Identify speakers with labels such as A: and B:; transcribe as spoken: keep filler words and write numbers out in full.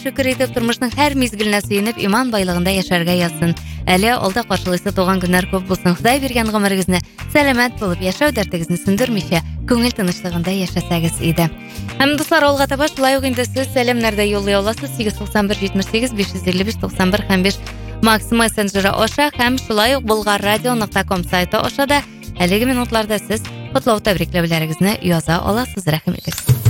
A: шөкер итеп, тормышның һәр мизгеленә сөенеп, иман байлыгында яшәргә язсын. Әле алда каршылыйсы туган көннәр күп булсын. Ходай биргән гомерегезне сәламәт булып, яшәү дәртегезне сүндермичә, күңел тынычлыгында яшәсәгез иде. Һәм дуслар, алга таба шулай ук инде сез сәламнәрдә юллый аласыз. сигез туксан бер җитмеш сигез биш йөз илле биш туксан бер һәм биш Макс мессенджеры аша һәм шулай ук булгаррадио нокта ком сайты аша да әлеге минутларда сез котлау тәбрикләүләрегезне яза аласыз. Рәхим итегез.